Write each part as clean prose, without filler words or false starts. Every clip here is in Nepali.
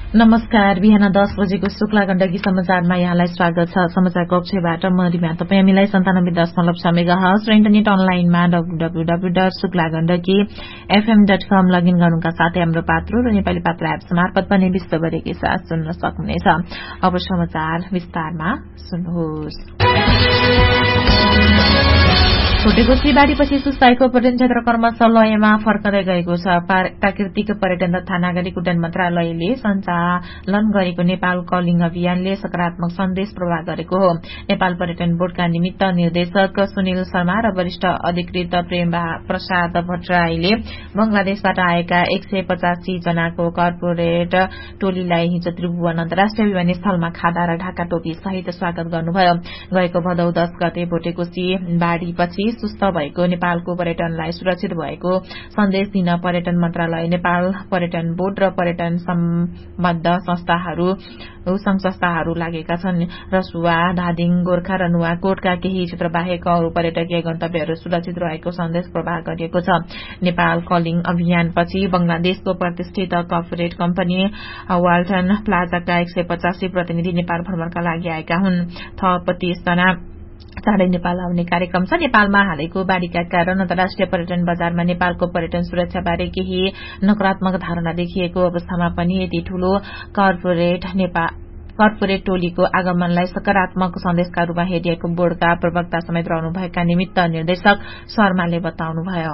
नमस्कार। बिहान 10 बजेको शुक्ला गण्डकी समाचारमा यहाँलाई स्वागत छ। समाचार कक्षबाट म रिमा तपाईँ हामीलाई 97.6 मेगाहर्ज र इन्टरनेट अनलाइनमा www.suklagandaki.fm.com लगइन गर्नुका साथै हाम्रो पात्रो र नेपाली पात्र एप्स मार्फत पनि विश्वभरिकै साथ सुन्न सक्नुहुनेछ। अब समाचार विस्तारमा सुन्नुहोस्। भोटेकोशी बाढ़ीपछि सुस्ताएको पर्यटन क्षेत्र क्रमशः लयमा फर्कदै गएको छ। प्राकृतिक पर्यटन तथा नागरिक उड्डयन मन्त्रालयले सञ्चालन गरेको नेपाल कलिङ अभियानले सकारात्मक सन्देश प्रवाह गरेको हो। नेपाल पर्यटन बोर्डका निमित्त निर्देशक सुनिल शर्मा र वरिष्ठ अधिकृत प्रेम प्रसाद भट्टराईले बंगलादेशबाट आएका 185 जनाको कर्पोरेट टोलीलाई हिजो त्रिभुवन अन्तर्राष्ट्रिय विमानस्थलमा खादा र ढाका टोपी सहित स्वागत गर्नुभयो। गएको भदौ 10 गते भोटेकोशी बाढ़ीपछि सुस्त भएको नेपालको पर्यटनलाई सुरक्षित भएको सन्देश दिन पर्यटन मन्त्रालय, नेपाल पर्यटन बोर्ड र पर्यटन सम्बद्ध संस्थाहरू लागेका छन्। रसुवा, धादिङ, गोर्खा र नुवाकोटका केही क्षेत्र बाहेक अरू पर्यटकीय गन्तव्यहरू सुरक्षित रहेको सन्देश प्रवाह गरिएको छ। नेपाल कलिङ अभियानपछि बंगलादेशको प्रतिष्ठित कर्पोरेट कम्पनी वाल्टन प्लाजाका 185 प्रतिनिधि नेपाल भ्रमणका लागि आएका हुन्। थप 30 जना चाँडै नेपाल आउने कार्यक्रम छ। नेपालमा हालैको बाढ़ीका कारण अन्तर्राष्ट्रिय पर्यटन बजारमा नेपालको पर्यटन सुरक्षाबारे केही नकारात्मक धारणा देखिएको अवस्थामा पनि यति ठूलो कर्पोरेट टोलीको आगमनलाई सकारात्मक सन्देशका रूपमा हेरिएको बोर्डका प्रवक्ता समेत रहनुभएका निमित्त निर्देशक शर्माले बताउनुभयो।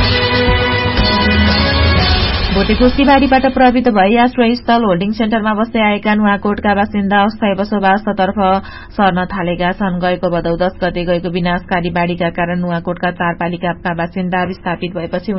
भोटेकोशी बाढ़ीबाट प्रभावित भई आश्रयस्थल होल्डिङ सेन्टरमा बस्दै आएका नुवाकोटका बासिन्दा अस्थायी बसोबासतर्फ सर्न थालेका छन्। गएको भदौ 10 गते गएको विनाशकारी बाढ़ीका कारण नुवाकोटका 4 पालिकाका बासिन्दा विस्थापित भएपछि